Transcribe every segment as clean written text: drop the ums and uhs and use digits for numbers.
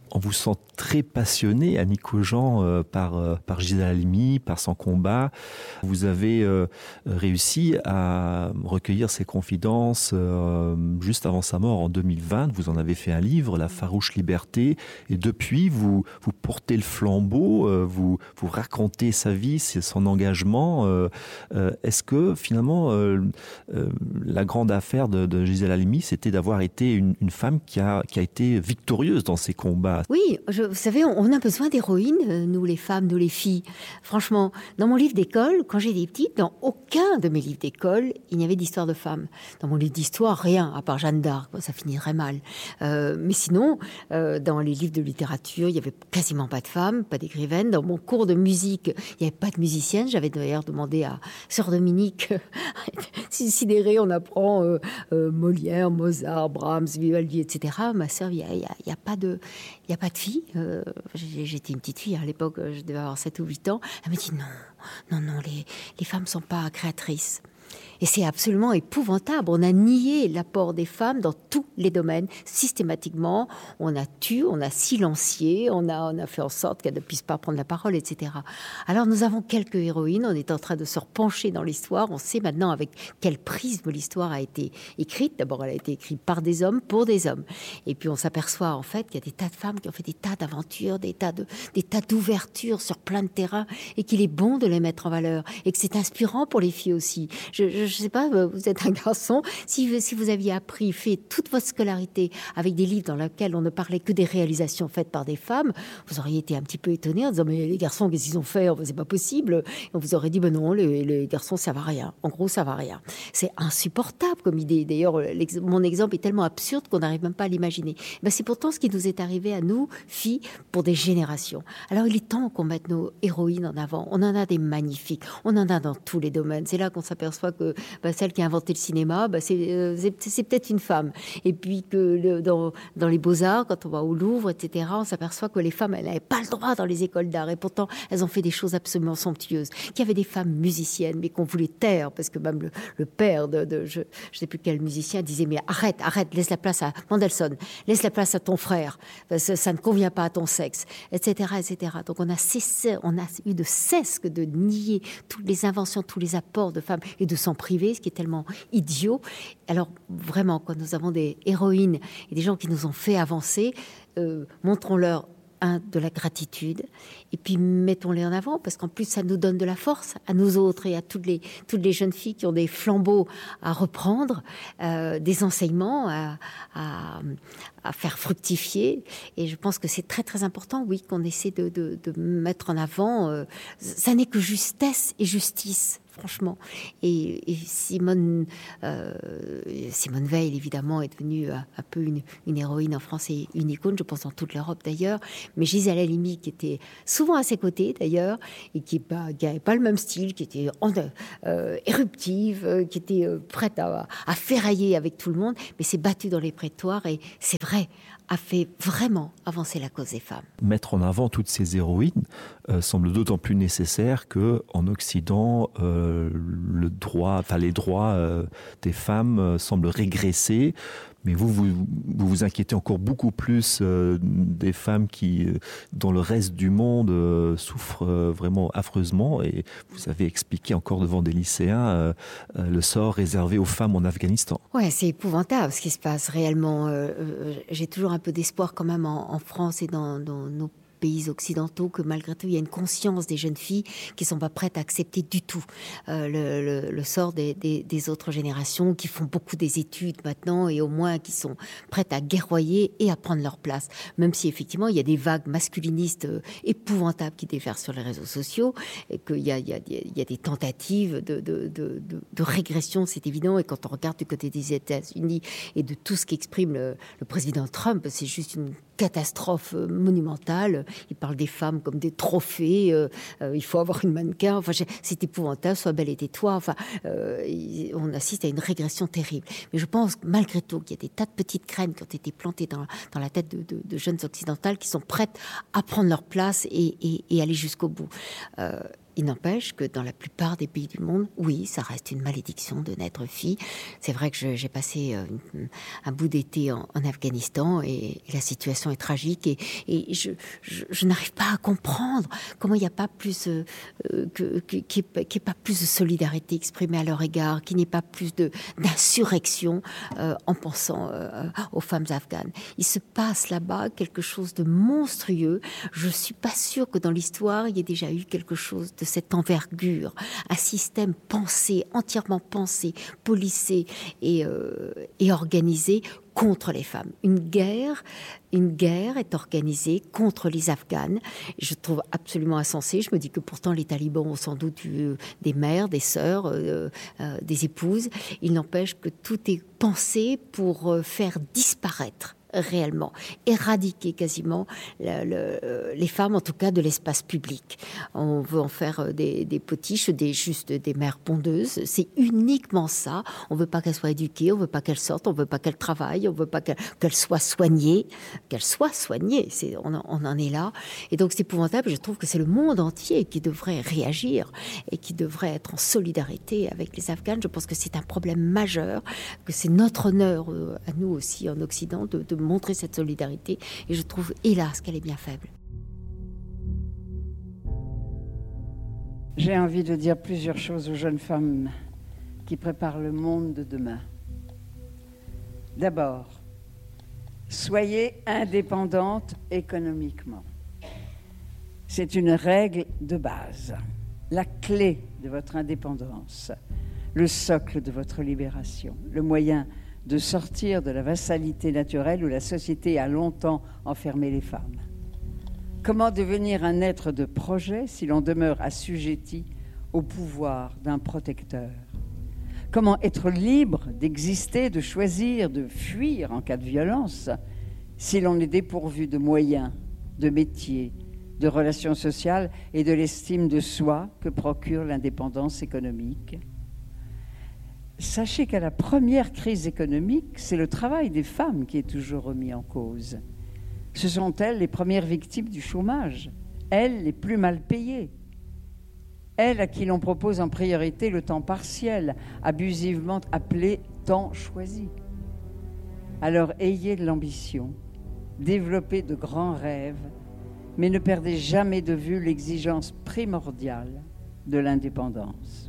On vous sent très passionné, Annick Cogent, par Gisèle Halimi, par son combat. Vous avez réussi à recueillir ses confidences juste avant sa mort en 2020. Vous en avez fait un livre, La farouche liberté. Et depuis, vous portez le flambeau, vous racontez sa vie, son engagement. Est-ce que finalement, la grande affaire de Gisèle Halimi, c'était d'avoir été une femme qui a été victorieuse dans ses combats? Oui, vous savez, on a besoin d'héroïnes, nous les femmes, nous les filles. Franchement, dans mon livre d'école, quand j'étais petite, dans aucun de mes livres d'école, il n'y avait d'histoire de femmes. Dans mon livre d'histoire, rien, à part Jeanne d'Arc, ça finirait mal. Mais sinon, dans les livres de littérature, il n'y avait quasiment pas de femmes, pas d'écrivaines. Dans mon cours de musique, il n'y avait pas de musicienne. J'avais d'ailleurs demandé à sœur Dominique, sidérée, on apprend Molière, Mozart, Brahms, Vivaldi, etc. Ma sœur, il n'y a pas de fille. J'étais une petite fille à l'époque, je devais avoir 7 ou 8 ans. Elle me dit non, les femmes ne sont pas créatrices. Et c'est absolument épouvantable. On a nié l'apport des femmes dans tous les domaines, systématiquement. On a tué, on a silencié, on a fait en sorte qu'elles ne puissent pas prendre la parole, etc. Alors nous avons quelques héroïnes, on est en train de se repencher dans l'histoire. On sait maintenant avec quel prisme l'histoire a été écrite. D'abord, elle a été écrite par des hommes, pour des hommes. Et puis on s'aperçoit en fait qu'il y a des tas de femmes qui ont fait des tas d'aventures, des tas d'ouvertures sur plein de terrains, et qu'il est bon de les mettre en valeur, et que c'est inspirant pour les filles aussi. Je sais pas, vous êtes un garçon, si vous aviez fait toute votre scolarité avec des livres dans lesquels on ne parlait que des réalisations faites par des femmes, vous auriez été un petit peu étonné en disant mais les garçons, qu'est-ce qu'ils ont fait? C'est pas possible. Et on vous aurait dit ben non, les garçons ça va rien. En gros ça va rien. C'est insupportable comme idée. D'ailleurs mon exemple est tellement absurde qu'on n'arrive même pas à l'imaginer. Ben, c'est pourtant ce qui nous est arrivé à nous, filles, pour des générations. Alors il est temps qu'on mette nos héroïnes en avant. On en a des magnifiques, on en a dans tous les domaines. C'est là qu'on s'aperçoit que celle qui a inventé le cinéma, c'est peut-être une femme. Et puis que dans les beaux-arts, quand on va au Louvre, etc., on s'aperçoit que les femmes, elles n'avaient pas le droit dans les écoles d'art. Et pourtant, elles ont fait des choses absolument somptueuses. Qu'il y avait des femmes musiciennes, mais qu'on voulait taire, parce que même le père je ne sais plus quel musicien disait, mais arrête, laisse la place à Mendelssohn, laisse la place à ton frère, ça ne convient pas à ton sexe, etc., etc. Donc on a eu de cesse que de nier toutes les inventions, tous les apports de femmes et de s'en priver, ce qui est tellement idiot. Alors vraiment, quand nous avons des héroïnes et des gens qui nous ont fait avancer, montrons-leur de la gratitude et puis mettons-les en avant parce qu'en plus ça nous donne de la force à nous autres et à toutes les jeunes filles qui ont des flambeaux à reprendre, des enseignements à faire fructifier. Et je pense que c'est très très important, oui, qu'on essaie de mettre en avant. Ça n'est que justesse et justice, franchement. Et Simone Veil, évidemment, est devenue un peu une héroïne en France et une icône, je pense, dans toute l'Europe d'ailleurs. Mais Gisèle Halimi, qui était souvent à ses côtés d'ailleurs, et qui n'avait pas le même style, qui était éruptive, qui était prête à ferrailler avec tout le monde, mais s'est battue dans les prétoires et c'est vrai, a fait vraiment avancer la cause des femmes. Mettre en avant toutes ces héroïnes semble d'autant plus nécessaire qu'en Occident, les droits des femmes semblent régresser. Mais vous inquiétez encore beaucoup plus des femmes qui, dans le reste du monde, souffrent vraiment affreusement. Et vous avez expliqué encore devant des lycéens le sort réservé aux femmes en Afghanistan. Ouais, c'est épouvantable ce qui se passe réellement. J'ai toujours un peu d'espoir quand même en France et dans nos pays occidentaux, que malgré tout, il y a une conscience des jeunes filles qui sont pas prêtes à accepter du tout le sort des autres générations, qui font beaucoup des études maintenant et au moins qui sont prêtes à guerroyer et à prendre leur place. Même si effectivement, il y a des vagues masculinistes épouvantables qui déferlent sur les réseaux sociaux et qu'il y a des tentatives de régression, c'est évident. Et quand on regarde du côté des États-Unis et de tout ce qu'exprime le président Trump, c'est juste une catastrophe monumentale. Il parle des femmes comme des trophées. Il faut avoir une mannequin. Enfin, c'est épouvantable. Sois belle et tais-toi. Enfin, on assiste à une régression terrible. Mais je pense malgré tout qu'il y a des tas de petites graines qui ont été plantées dans la tête de jeunes occidentales qui sont prêtes à prendre leur place et aller jusqu'au bout. Il n'empêche que dans la plupart des pays du monde, oui, ça reste une malédiction de naître fille. C'est vrai que j'ai passé un bout d'été en Afghanistan et la situation est tragique et je n'arrive pas à comprendre comment il n'y a pas plus qu'il n'y ait pas plus de solidarité exprimée à leur égard, qu'il n'y ait pas plus d'insurrection en pensant aux femmes afghanes. Il se passe là-bas quelque chose de monstrueux. Je suis pas sûre que dans l'histoire il y ait déjà eu quelque chose de cette envergure, un système pensé, entièrement pensé, policé et organisé contre les femmes. Une guerre est organisée contre les Afghanes. Je trouve absolument insensé. Je me dis que pourtant les talibans ont sans doute eu des mères, des sœurs, des épouses. Il n'empêche que tout est pensé pour faire disparaître réellement, éradiquer quasiment les femmes, en tout cas de l'espace public. On veut en faire des potiches, juste des mères pondeuses. C'est uniquement ça. On veut pas qu'elles soient éduquées, on veut pas qu'elles sortent, on veut pas qu'elles travaillent, on veut pas qu'elles soient soignées. On en est là. Et donc c'est épouvantable. Je trouve que c'est le monde entier qui devrait réagir et qui devrait être en solidarité avec les Afghanes. Je pense que c'est un problème majeur, que c'est notre honneur à nous aussi en Occident de montrer cette solidarité, et je trouve hélas qu'elle est bien faible. J'ai envie de dire plusieurs choses aux jeunes femmes qui préparent le monde de demain. D'abord, soyez indépendantes économiquement. C'est une règle de base, la clé de votre indépendance, le socle de votre libération, le moyen de sortir de la vassalité naturelle où la société a longtemps enfermé les femmes. Comment devenir un être de projet si l'on demeure assujetti au pouvoir d'un protecteur? Comment être libre d'exister, de choisir, de fuir en cas de violence si l'on est dépourvu de moyens, de métiers, de relations sociales et de l'estime de soi que procure l'indépendance économique? Sachez qu'à la première crise économique, c'est le travail des femmes qui est toujours remis en cause. Ce sont elles les premières victimes du chômage, elles les plus mal payées, elles à qui l'on propose en priorité le temps partiel, abusivement appelé temps choisi. Alors ayez de l'ambition, développez de grands rêves, mais ne perdez jamais de vue l'exigence primordiale de l'indépendance.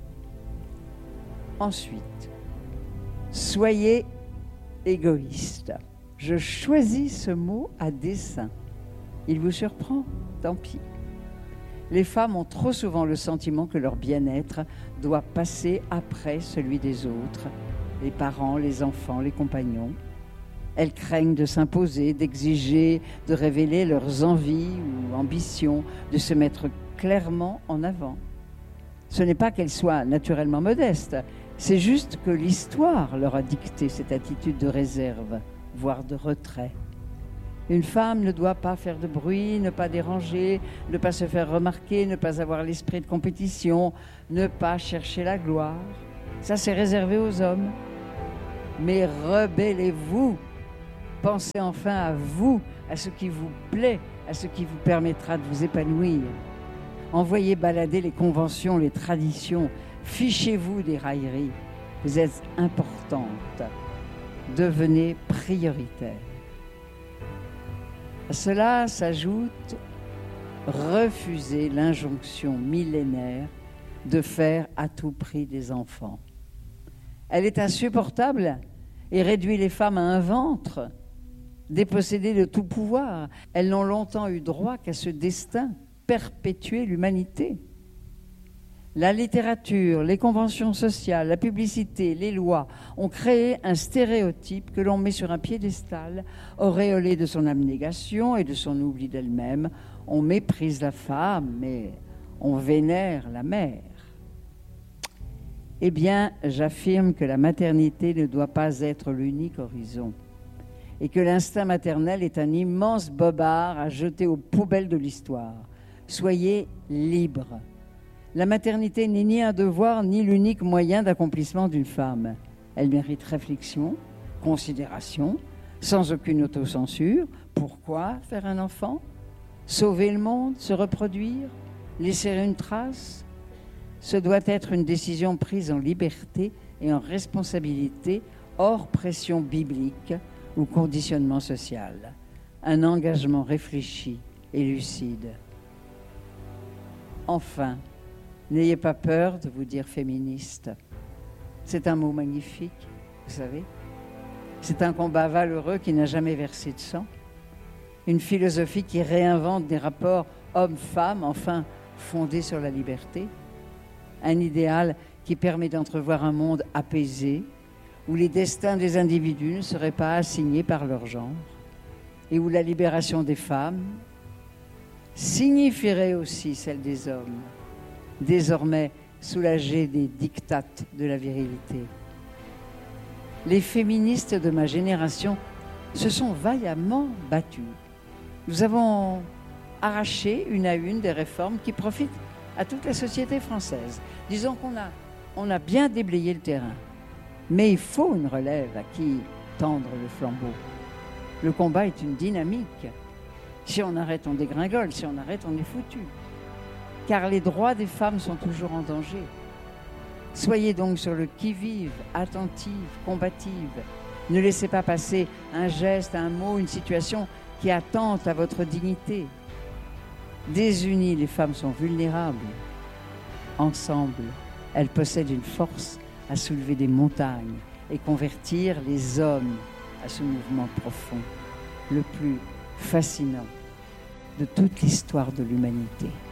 Ensuite, soyez égoïste. Je choisis ce mot à dessein. Il vous surprend? Tant pis. Les femmes ont trop souvent le sentiment que leur bien-être doit passer après celui des autres, les parents, les enfants, les compagnons. Elles craignent de s'imposer, d'exiger, de révéler leurs envies ou ambitions, de se mettre clairement en avant. Ce n'est pas qu'elles soient naturellement modestes, c'est juste que l'histoire leur a dicté cette attitude de réserve, voire de retrait. Une femme ne doit pas faire de bruit, ne pas déranger, ne pas se faire remarquer, ne pas avoir l'esprit de compétition, ne pas chercher la gloire. Ça, c'est réservé aux hommes. Mais rebellez-vous. Pensez enfin à vous, à ce qui vous plaît, à ce qui vous permettra de vous épanouir. Envoyez balader les conventions, les traditions. Fichez-vous des railleries. Vous êtes importante. Devenez prioritaire. À cela s'ajoute refuser l'injonction millénaire de faire à tout prix des enfants. Elle est insupportable et réduit les femmes à un ventre, dépossédées de tout pouvoir. Elles n'ont longtemps eu droit qu'à ce destin, perpétuer l'humanité. La littérature, les conventions sociales, la publicité, les lois ont créé un stéréotype que l'on met sur un piédestal, auréolé de son abnégation et de son oubli d'elle-même. On méprise la femme, mais on vénère la mère. Eh bien, j'affirme que la maternité ne doit pas être l'unique horizon et que l'instinct maternel est un immense bobard à jeter aux poubelles de l'histoire. Soyez libres. La maternité n'est ni un devoir, ni l'unique moyen d'accomplissement d'une femme. Elle mérite réflexion, considération, sans aucune autocensure. Pourquoi faire un enfant? Sauver le monde, se reproduire, Laisser une trace, ce doit être une décision prise en liberté et en responsabilité, hors pression biblique ou conditionnement social. Un engagement réfléchi et lucide. Enfin, n'ayez pas peur de vous dire féministe. C'est un mot magnifique, vous savez. C'est un combat valeureux qui n'a jamais versé de sang. Une philosophie qui réinvente des rapports hommes-femmes, enfin fondés sur la liberté. Un idéal qui permet d'entrevoir un monde apaisé, où les destins des individus ne seraient pas assignés par leur genre, et où la libération des femmes signifierait aussi celle des hommes, désormais soulagés des dictates de la virilité. Les féministes de ma génération se sont vaillamment battues. Nous avons arraché une à une des réformes qui profitent à toute la société française. Disons qu'on a bien déblayé le terrain. Mais il faut une relève à qui tendre le flambeau. Le combat est une dynamique. Si on arrête, on dégringole. Si on arrête, on est foutu. Car les droits des femmes sont toujours en danger. Soyez donc sur le qui-vive, attentive, combative. Ne laissez pas passer un geste, un mot, une situation qui attente à votre dignité. Désunies, les femmes sont vulnérables. Ensemble, elles possèdent une force à soulever des montagnes et convertir les hommes à ce mouvement profond, le plus fascinant de toute l'histoire de l'humanité.